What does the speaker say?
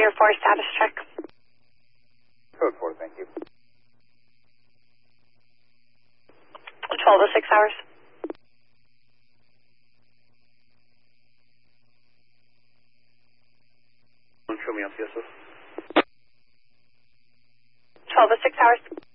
Pier 4 status check. Code 4, thank you. 12 to 6 hours. Show me on CSS. 12 to 6 hours.